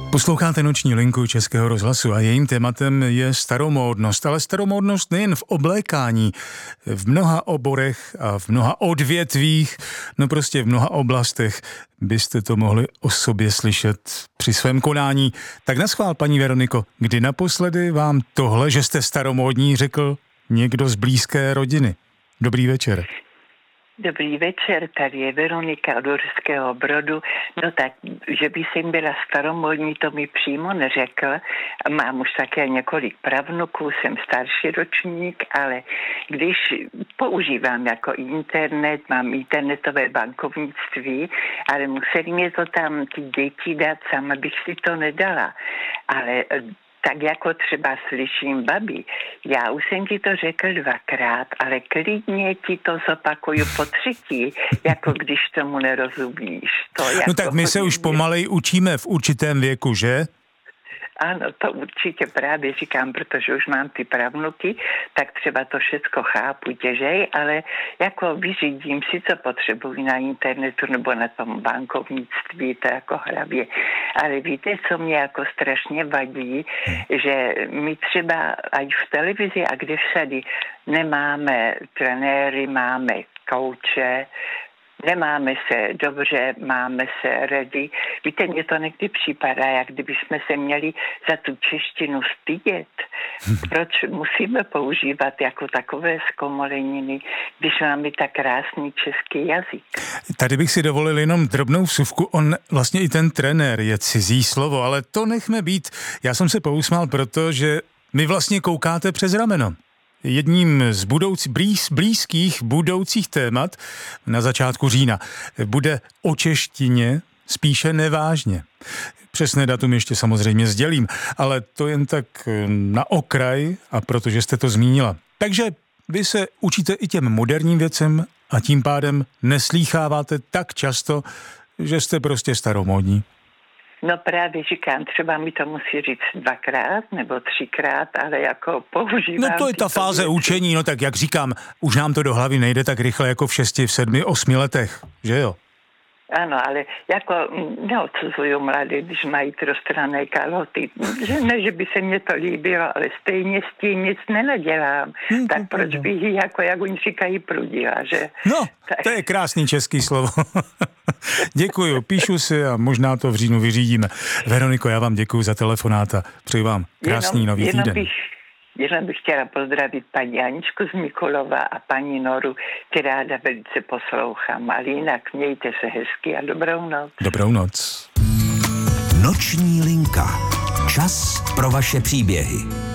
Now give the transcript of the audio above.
Posloucháte Noční linku Českého rozhlasu a jejím tématem je staromódnost. Ale staromódnost nejen v oblékání, v mnoha oborech a v mnoha odvětvích, no prostě v mnoha oblastech byste to mohli o sobě slyšet při svém konání. Tak naschvál, paní Veroniko, kdy naposledy vám tohle, že jste staromódní, řekl někdo z blízké rodiny? Dobrý večer. Dobrý večer, tady je Veronika od Uherského Brodu. No tak, že by jsem byla staromódní, to mi přímo neřekl. Mám už také několik pravnuků, jsem starší ročník, ale když používám jako internet, mám internetové bankovnictví, ale museli mě to tam ty děti dát, sama bych si to nedala. Ale tak jako třeba slyším babi, já už jsem ti to řekl 2krát, ale klidně ti to zopakuju po 3, jako když tomu nerozumíš. To no jako tak my se už pomalej učíme v určitém věku, že? Ano, to určitě právě říkám, protože už mám ty pravnuky, tak třeba to všecko chápu těžej, ale jako vyřídím si, co potřebuji na internetu nebo na tom bankovnictví, to jako hravě. Ale víte, co mě jako strašně vadí, že my třeba aj v televizi a kde všady nemáme trenéry, máme kouče, nemáme se dobře, máme se ready. Víte, mně to někdy připadá, jak kdyby jsme se měli za tu češtinu stydět. Proč musíme používat jako takové zkomoleniny, když máme tak krásný český jazyk? Tady bych si dovolil jenom drobnou vsuvku. On vlastně i ten trenér je cizí slovo, ale to nechme být. Já jsem se pousmál, protože mi vlastně koukáte přes rameno. Jedním z blízkých budoucích témat na začátku října bude o češtině spíše nevážně. Přesné datum ještě samozřejmě sdělím, ale to jen tak na okraj a protože jste to zmínila. Takže vy se učíte i těm moderním věcem a tím pádem neslýcháváte tak často, že jste prostě staromódní. No právě říkám, třeba mi to musí říct 2krát nebo 3krát, ale jako používám... No to je ta fáze učení, no tak jak říkám, už nám to do hlavy nejde tak rychle jako v 6, 7, 8 letech, že jo? Ano, ale jako neodsuzuju mladé, když mají trojstranné kalhoty. Že ne, že by se mně to líbilo, ale stejně s tím nic nenadělám. Tak proč bych ji, jako jak oni říkají, prudila, že? No, tak. To je krásný český slovo. Děkuju, píšu si a možná to v říjnu vyřídíme. Veroniko, já vám děkuju za telefonát a přeji vám krásný nový týden. Jenom bych chtěla pozdravit paní Aničku z Mikulova a paní Noru, ty ráda velice poslouchám. Ale jinak mějte se hezky a dobrou noc. Dobrou noc. Noční linka. Čas pro vaše příběhy.